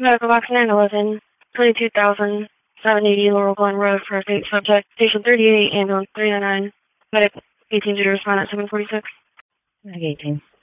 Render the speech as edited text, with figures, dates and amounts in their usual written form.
Medical box 911, 22,780 Laurel Glen Road for a state subject. Station 38, ambulance 309. Medic 18 due to respond at 746. Medic 18.